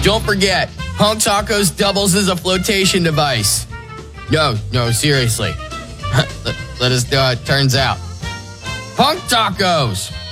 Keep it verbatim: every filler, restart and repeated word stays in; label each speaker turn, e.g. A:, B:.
A: Don't forget, Punk Tacos doubles as a flotation device. No, no, seriously. let, let us know how it turns out. Punk Tacos!